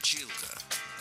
Училка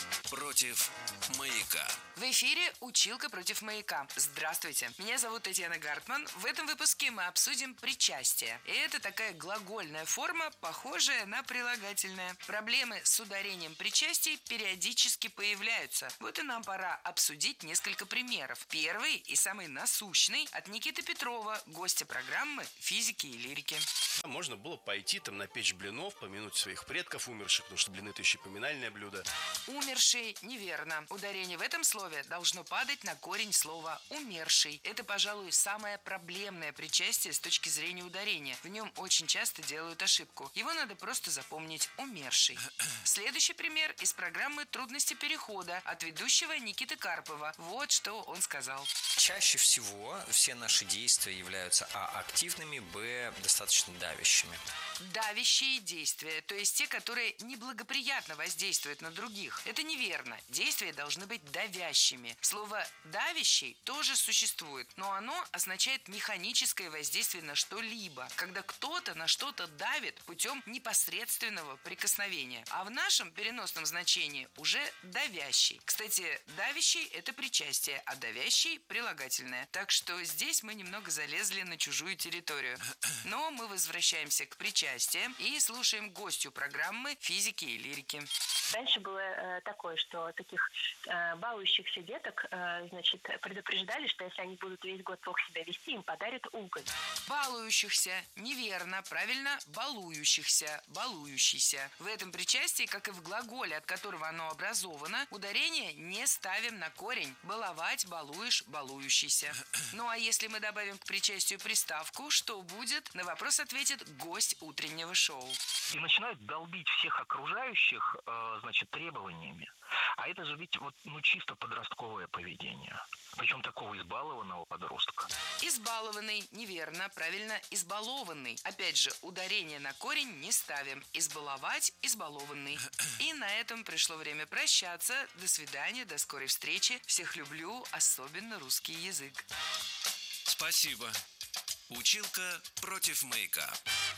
против маяка. В эфире «Училка против маяка». Здравствуйте, меня зовут Татьяна Гартман. В этом выпуске мы обсудим причастие. И это такая глагольная форма, похожая на прилагательное. Проблемы с ударением причастий периодически появляются. Вот и нам пора обсудить несколько примеров. Первый и самый насущный от Никиты Петрова, гостя программы «Физики и лирики». Можно было пойти там напечь блинов, помянуть своих предков умерших, потому что блины – это еще и поминальное блюдо. Умерший неверно. Ударение в этом слове должно падать на корень слова «умерший». Это, пожалуй, самое проблемное причастие с точки зрения ударения. В нем очень часто делают ошибку. Его надо просто запомнить «умерший». Следующий пример из программы «Трудности перехода» от ведущего Никиты Карпова. Вот что он сказал. Чаще всего все наши действия являются активными, достаточно давящими. Давящие действия, то есть те, которые неблагоприятно воздействуют на других. Это неверно. Действия должны быть давящими. Слово «давящий» тоже существует, но оно означает механическое воздействие на что-либо, когда кто-то на что-то давит путем непосредственного прикосновения. А в нашем переносном значении уже давящий. Кстати, давящий – это причастие, а давящий – прилагательное. Так что здесь мы немного залезли на чужую территорию. Но мы возвращаемся к причастию и слушаем гостью программы «Физики и лирики». Раньше было такое, что таких балующихся деток, предупреждали, что если они будут весь год плохо себя вести, им подарят уголь. Балующихся неверно, правильно балующихся, балующийся. В этом причастии, как и в глаголе, от которого оно образовано, ударение не ставим на корень. Баловать, балуешь, балующийся. Ну а если мы добавим к причастию приставку, что будет? На вопрос ответит гость утреннего шоу. И начинают долбить всех окружающих, требованиями. А это же ведь чисто подростковое поведение. Причем такого избалованного подростка. Избалованный неверно, правильно избалованный. Опять же, ударение на корень не ставим. Избаловать, избалованный. И на этом пришло время прощаться. До свидания, до скорой встречи. Всех люблю, особенно русский язык. Спасибо. Училка против маяка.